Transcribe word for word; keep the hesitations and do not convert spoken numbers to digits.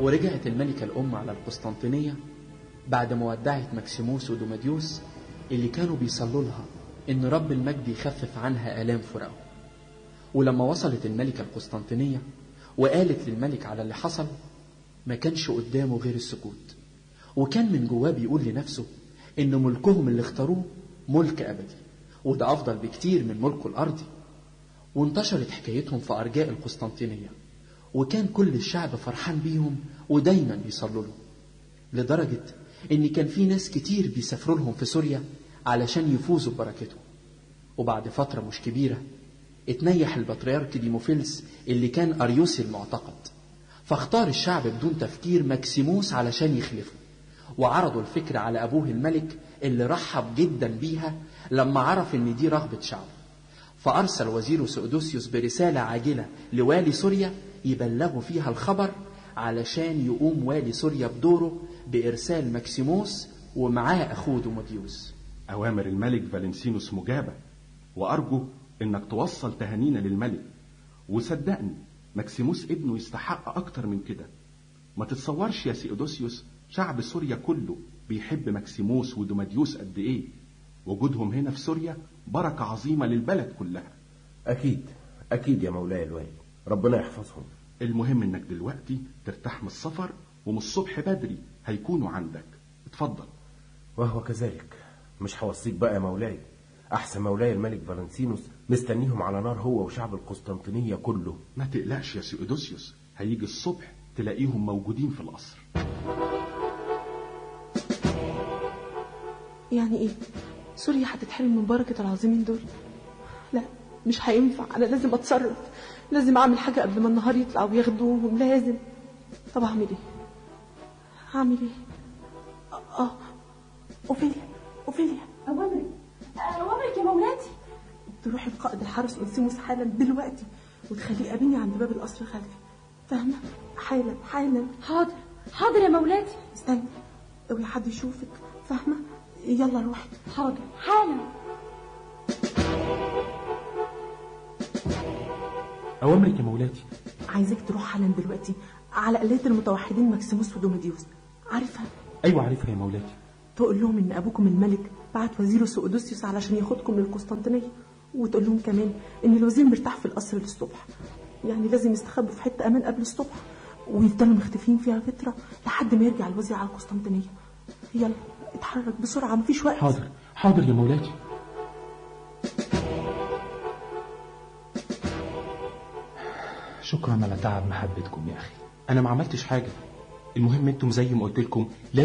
ورجعت الملكة الأم على القسطنطينية بعد ما ودعت مكسيموس ودوماديوس اللي كانوا بيصلوا لها إن رب المجد يخفف عنها آلام فراقه. ولما وصلت الملكة القسطنطينية وقالت للملك على اللي حصل، ما كانش قدامه غير السكوت، وكان من جواه بيقول لنفسه إن ملكهم اللي اختاروه ملك أبدي، وده أفضل بكتير من ملكه الأرضي. وانتشرت حكايتهم في أرجاء القسطنطينية، وكان كل الشعب فرحان بيهم ودايما بيصلوا له، لدرجة إن كان في ناس كتير بيسافروا لهم في سوريا علشان يفوزوا ببركتهم. وبعد فترة مش كبيرة اتنيح البطريرك ديموفيلس اللي كان أريوسي المعتقد، فاختار الشعب بدون تفكير مكسيموس علشان يخلفه، وعرضوا الفكرة على أبوه الملك اللي رحب جدا بيها لما عرف إن دي رغبة شعبه. فأرسل وزيره سؤدوسيوس برسالة عاجلة لوالي سوريا يبلغوا فيها الخبر علشان يقوم والي سوريا بدوره بإرسال مكسيموس ومعاه أخوه دوماديوس. أوامر الملك فالنسينوس مجابة، وأرجو إنك توصل تهانينا للملك. وصدقني مكسيموس ابنه يستحق أكتر من كده. ما تتصورش يا سيودوسيوس شعب سوريا كله بيحب مكسيموس ودوماديوس قد إيه. وجودهم هنا في سوريا بركة عظيمة للبلد كلها. أكيد أكيد يا مولاي الوالي، ربنا يحفظهم. المهم إنك دلوقتي ترتاح من السفر، ومن الصبح بدري هيكونوا عندك. اتفضل. وهو كذلك. مش هوصيك بقى يا مولاي، أحسن مولاي الملك فالنسينوس مستنيهم على نار هو وشعب القسطنطينية كله. ما تقلقش يا سيودوسيوس، هيجي الصبح تلاقيهم موجودين في القصر. يعني ايه؟ سوريا هتتحرم من بركة العظيمين دول؟ لا مش هينفع، انا لازم اتصرف، لازم اعمل حاجة قبل ما النهار يطلع وياخدوهم، لازم. طب اعمل ايه؟ هعمل ايه؟ اه اوفيليا اوفيليا اوامرك اوامرك يا مولاتي. تروحي لقائد الحرس أنسيموس حالا دلوقتي وتخليه يقابلني عند باب القصر الخلفي، فاهمة؟ حالا حالا. حاضر حاضر يا مولاتي. استني اوعي حد يشوفك، فاهمة؟ يلا روحي. حاضر حالا. أوامرك يا مولاتي. عايزك تروح حالا دلوقتي على قلاية المتوحدين مكسيموس ودوماديوس، عارفها؟ أيوة عارفها يا مولاتي. تقول لهم إن أبوكم الملك بعت وزيره سؤدوسيوس علشان ياخدكم للقسطنطينية، وتقول لهم كمان إن الوزير مرتاح في القصر للصبح، يعني لازم يستخبوا في حتة أمان قبل الصبح ويفضلوا مختفين فيها فترة لحد ما يرجع الوزير على القسطنطينية. يلا اتحرك بسرعة، مفيش وقت. حاضر حاضر يا مولاتي. شكرا على تعب محبتكم يا أخي، أنا ما عملتش حاجة. المهم انتم زي ما قلت لكم